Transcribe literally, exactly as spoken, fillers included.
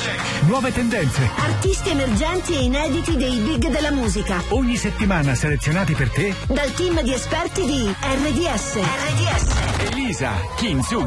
Nuove tendenze. Artisti emergenti e inediti dei big della musica. Ogni settimana selezionati per te dal team di esperti di R D S. R D S. Elisa Kinzu.